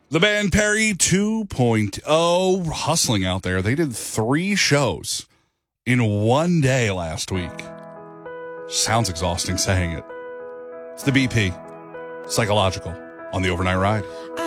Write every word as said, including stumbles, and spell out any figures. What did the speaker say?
The band Perry two point oh, hustling out there. They did three shows in one day last week. Sounds exhausting saying it. It's the B P, Psychological, on the Overnight Ride.